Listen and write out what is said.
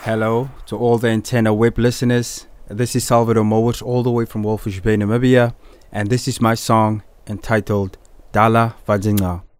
Hello to all the Antenna Web listeners. This is Salvador Mowat all the way from Walvis Bay, Namibia, and this is my song entitled Dala Vajinga.